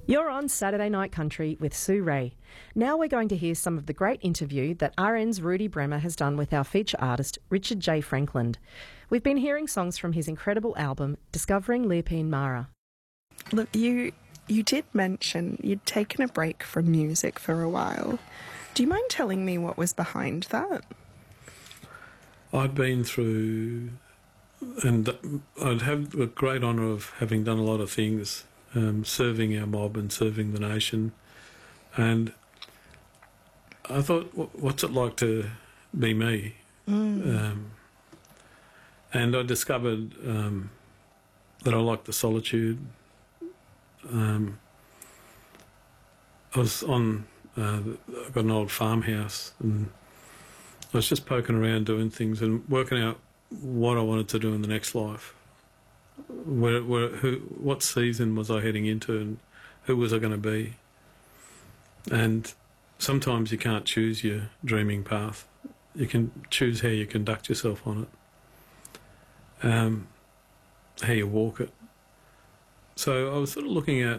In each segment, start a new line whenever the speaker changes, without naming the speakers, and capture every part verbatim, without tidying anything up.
You're on Saturday Night Country with Sue Ray. Now we're going to hear some of the great interview that R N's Rudy Bremer has done with our feature artist, Richard J. Franklin. We've been hearing songs from his incredible album, Discovering Leopold Mara.
Look, you you did mention you'd taken a break from music for a while. Do you mind telling me what was behind that?
I'd been through, and I'd have the great honour of having done a lot of things, um, serving our mob and serving the nation. And I thought, what's it like to be me? Mm. Um, and I discovered um, that I liked the solitude. Um, I was on, uh, I got an old farmhouse, and I was just poking around doing things and working out what I wanted to do in the next life. Where, where, who, what season was I heading into, and who was I going to be? And sometimes you can't choose your dreaming path. You can choose how you conduct yourself on it, um, how you walk it. So I was sort of looking at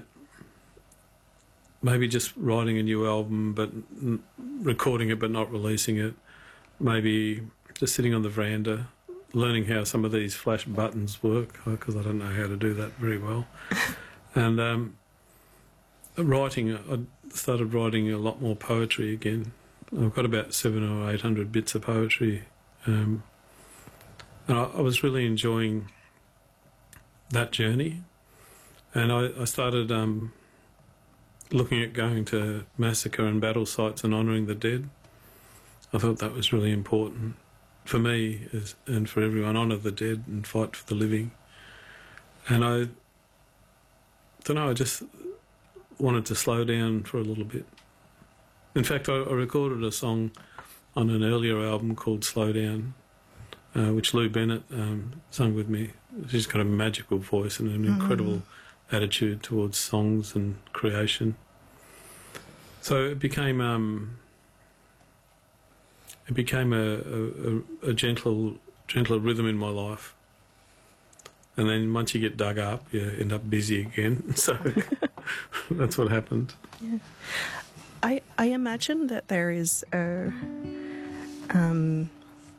maybe just writing a new album, but n- recording it but not releasing it. Maybe just sitting on the veranda, learning how some of these flash buttons work, because I don't know how to do that very well. And um, writing, I started writing a lot more poetry again. I've got about seven or eight hundred bits of poetry. Um, and I, I was really enjoying that journey. And I, I started um, looking at going to massacre and battle sites and honouring the dead. I thought that was really important for me as, and for everyone. Honour the dead and fight for the living. And I don't know, I just wanted to slow down for a little bit. In fact, I, I recorded a song on an earlier album called Slow Down, uh, which Lou Bennett um, sung with me. She's got a magical voice and an mm. incredible attitude towards songs and creation. So it became um, it became a, a, a gentle, gentler rhythm in my life. And then once you get dug up, you end up busy again. So that's what happened.
Yeah. I I imagine that there is a um,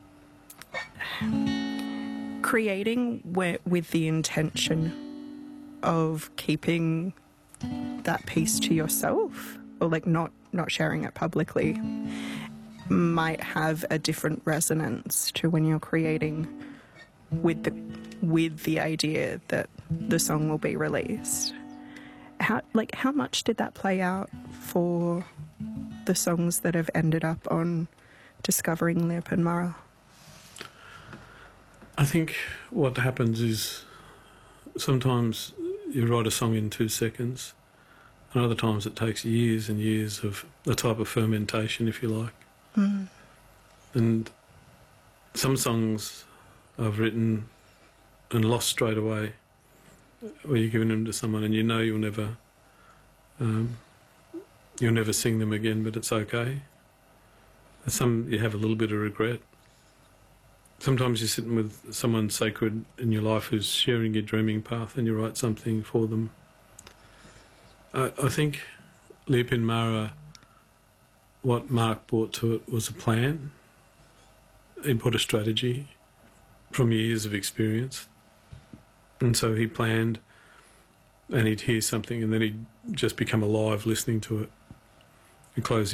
creating where, with the intention of keeping that piece to yourself, or like not not sharing it publicly, might have a different resonance to when you're creating with the with the idea that the song will be released. How like how much did that play out for the songs that have ended up on Discovering Leopold Mara?
I think what happens is sometimes you write a song in two seconds, and other times it takes years and years of a type of fermentation, if you like. Mm. And some songs I've written and lost straight away, where you're giving them to someone and you know you'll never, um, you'll never sing them again, but it's okay. And some you have a little bit of regret. Sometimes you're sitting with someone sacred in your life who's sharing your dreaming path, and you write something for them. I, I think Leopold Mara, what Mark brought to it was a plan. He brought a strategy from years of experience. And so he planned, and he'd hear something, and then he'd just become alive listening to it and close